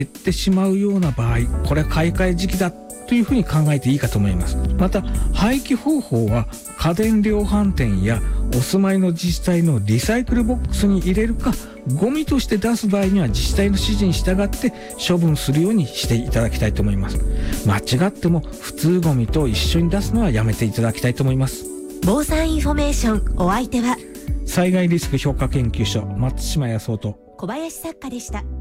減ってしまうような場合、これは買い替え時期だというふうに考えていいかと思います。また廃棄方法は家電量販店やお住まいの自治体のリサイクルボックスに入れるか、ゴミとして出す場合には自治体の指示に従って処分するようにしていただきたいと思います。間違っても普通ゴミと一緒に出すのはやめていただきたいと思います。 防災インフォメーション、お相手は災害リスク評価研究所松島康夫と小林作家でした。い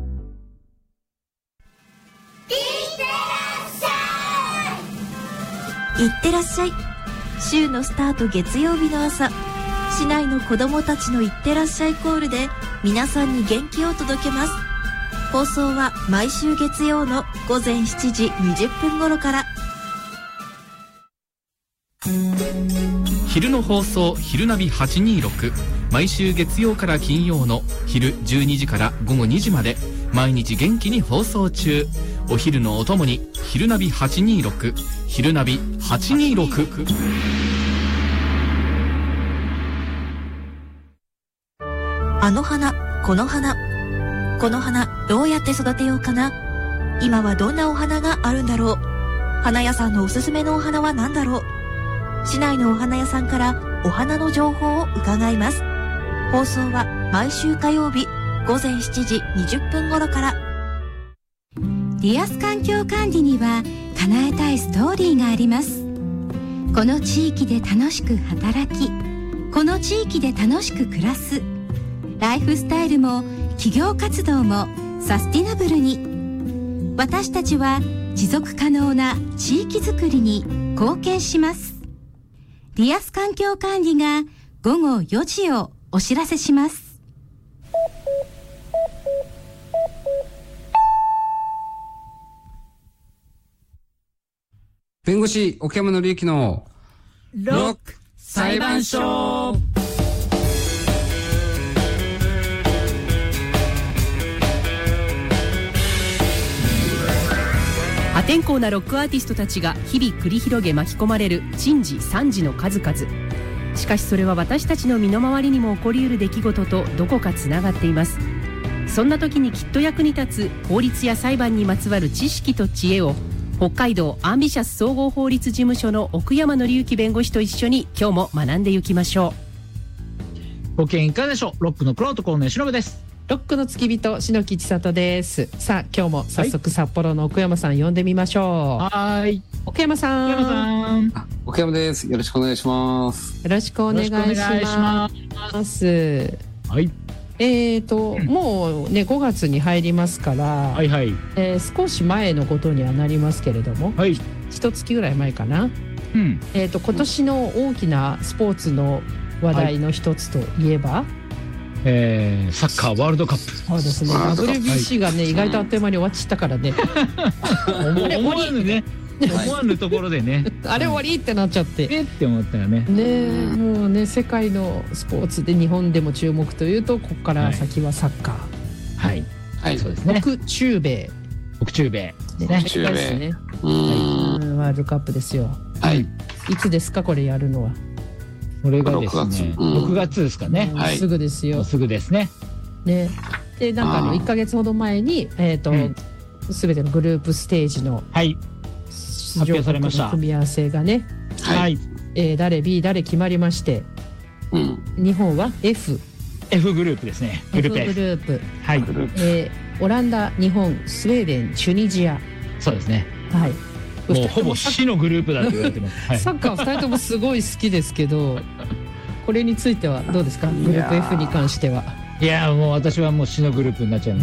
ってらっしゃい。週のスタート月曜日の朝、市内の子どもたちのいってらっしゃいコールで皆さんに元気を届けます。放送は毎週月曜の午前7時20分頃から。 昼の放送昼ナビ826、毎週月曜から金曜の昼12時から午後2時まで毎日元気に放送中。お昼のお供に昼ナビ826、昼ナビ826。 あの花、この花、この花どうやって育てようかな。今はどんなお花があるんだろう。花屋さんのおすすめのお花は何だろう。市内のお花屋さんからお花の情報を伺います。放送は毎週火曜日午前7時20分頃から。 リアス環境管理には叶えたいストーリーがあります。この地域で楽しく働き、この地域で楽しく暮らす、ライフスタイルも企業活動もサスティナブルに。私たちは持続可能な地域づくりに貢献します。リアス環境管理が午後4時をお知らせします。 弁護士奥山紀之のロック裁判所。 破天荒なロックアーティストたちが日々繰り広げ巻き込まれる珍事惨事の数々。しかしそれは私たちの身の回りにも起こりうる出来事とどこかつながっています。そんな時にきっと役に立つ法律や裁判にまつわる知識と知恵を、北海道アンビシャス総合法律事務所の奥山紀之弁護士と一緒に今日も学んでいきましょう。ご機嫌いかがでしょう。ロックのクロート河野忍です。 ロックの付き人篠木千里です。さあ今日も早速札幌の奥山さん呼んでみましょう。 はい、 奥山さん。 奥山さん。 奥山です。よろしくお願いします。 よろしくお願いします。 はい。 もうね5月に入りますから、 はいはい。 少し前のことにはなりますけれども、 はい。 一月ぐらい前かな。 うん。 今年の大きなスポーツの話題の一つといえば、 はい、サッカーワールドカップ。 そうですね。WBC がね、意外とあっという間に終わっちゃったからね。 思わぬね。思わぬところでね。 あれ終わりってなっちゃって。 って思ったよね。 ね、もうね、世界のスポーツで日本でも注目というと、ここから先はサッカー。 はい。はい、そうですね。 北中米。 北中米。 ね。中米ですね。ワールドカップですよ。 はい。 いつですかこれやるのは。 これがですね、6月ですかね。 すぐですよ。 すぐですね。 ね。で、なんか1ヶ月ほど前に、すべてのグループステージの。 はい。発表されました。 組み合わせがね。 はい。 誰 B 誰決まりまして。日本は F グループですね。 F グループ。 はい。 オランダ、日本、スウェーデン、チュニジア。 そうですね。 はい。 もうほぼ死のグループだと言われてます。 サッカー2人ともすごい好きですけど、これについてはどうですか、グループ F に関しては。 いやもう私はもう死のグループになっちゃいます。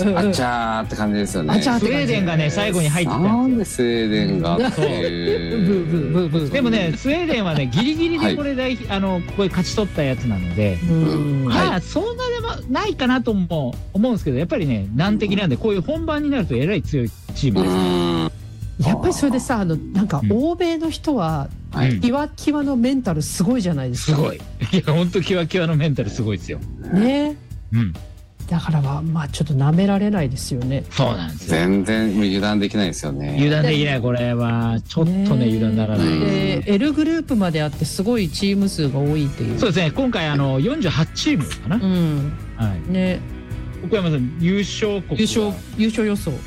あちゃーって感じですよね。 スウェーデンがね最後に入ってたんですよ。 なんでスウェーデンがっていう。 でもねスウェーデンはねギリギリでこれこれ勝ち取ったやつなので、まあそんなでもないかなとも思うんですけど、やっぱりね難敵なんで、こういう本番になるとえらい強いチームですね。 やっぱりそれでさ、なんか欧米の人はキワキワのメンタルすごいじゃないですか。 すごい。いや本当キワキワのメンタルすごいですよ。 ね。だからまあちょっと舐められないですよね。 そうなんですよ。 全然油断できないですよね。 油断できない。これはちょっとね油断ならない。 で L グループまであってすごいチーム数が多いっていう。 そうですね。今回48チームかな。 はい。ね。 奥山さん優勝国は優勝予想